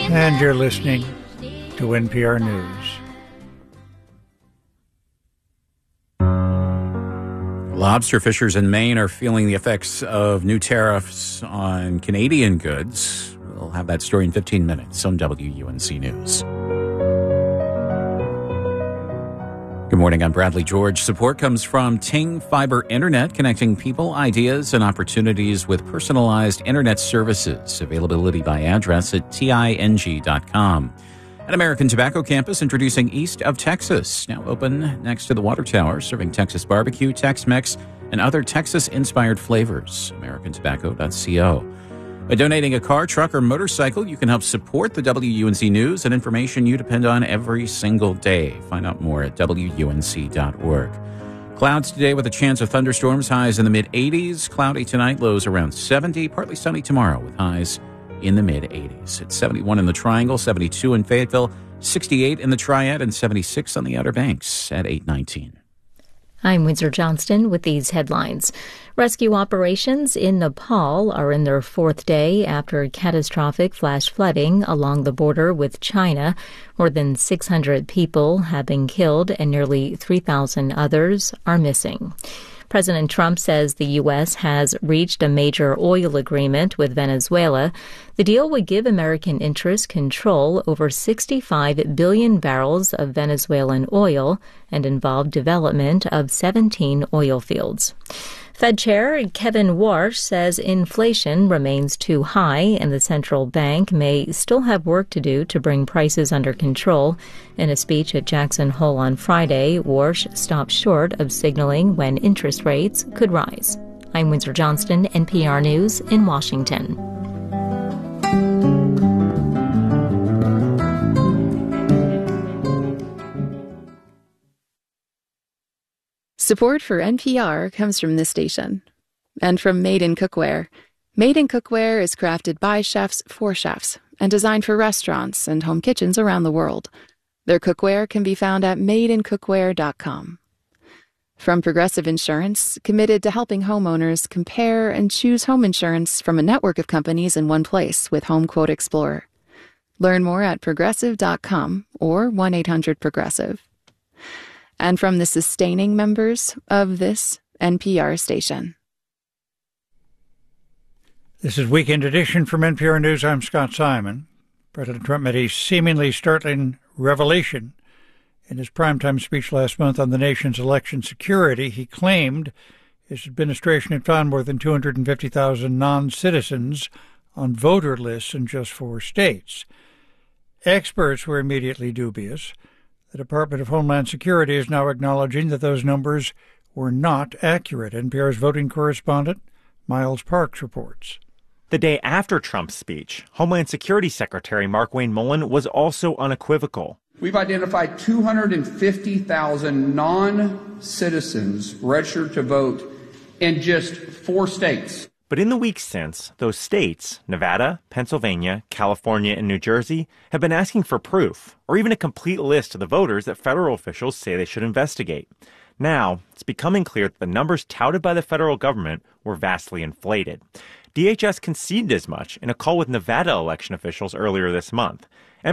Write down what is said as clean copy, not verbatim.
And you're listening to NPR News. Lobster fishers in Maine are feeling the effects of new tariffs on Canadian goods. We'll have that story in 15 minutes on WUNC News. Good morning, I'm Bradley George. Support comes from Ting Fiber Internet, connecting people, ideas, and opportunities with personalized internet services. Availability by address at ting.com. An American Tobacco campus introducing East of Texas, now open next to the Water Tower, serving Texas barbecue, Tex-Mex, and other Texas-inspired flavors. AmericanTobacco.co. By donating a car, truck, or motorcycle, you can help support the WUNC News and information you depend on every single day. Find out more at WUNC.org. Clouds today with a chance of thunderstorms, highs in the mid-80s. Cloudy tonight, lows around 70. Partly sunny tomorrow with highs in the mid-80s. It's 71 in the Triangle, 72 in Fayetteville, 68 in the Triad, and 76 on the Outer Banks at 8:19. I'm Windsor Johnston with these headlines. Rescue operations in Nepal are in their fourth day after catastrophic flash flooding along the border with China. More than 600 people have been killed and nearly 3,000 others are missing. President Trump says the U.S. has reached a major oil agreement with Venezuela. The deal would give American interests control over 65 billion barrels of Venezuelan oil and involve development of 17 oil fields. Fed Chair Kevin Warsh says inflation remains too high and the central bank may still have work to do to bring prices under control. In a speech at Jackson Hole on Friday, Warsh stopped short of signaling when interest rates could rise. I'm Windsor Johnston, NPR News in Washington. Support for NPR comes from this station and from Made in Cookware. Made in Cookware is crafted by chefs for chefs and designed for restaurants and home kitchens around the world. Their cookware can be found at madeincookware.com. From Progressive Insurance, committed to helping homeowners compare and choose home insurance from a network of companies in one place with Home Quote Explorer. Learn more at progressive.com or 1-800-PROGRESSIVE. And from the sustaining members of this NPR station. This is Weekend Edition from NPR News. I'm Scott Simon. President Trump made a seemingly startling revelation in his primetime speech last month on the nation's election security. He claimed his administration had found more than 250,000 non-citizens on voter lists in just 4 states. Experts were immediately dubious. The Department of Homeland Security is now acknowledging that those numbers were not accurate. NPR's voting correspondent, Miles Parks, reports. The day after Trump's speech, Homeland Security Secretary Markwayne Mullin was also unequivocal. We've identified 250,000 non-citizens registered to vote in just 4 states. But in the weeks since, those states, Nevada, Pennsylvania, California, and New Jersey, have been asking for proof, or even a complete list of the voters that federal officials say they should investigate. Now, it's becoming clear that the numbers touted by the federal government were vastly inflated. DHS conceded as much in a call with Nevada election officials earlier this month.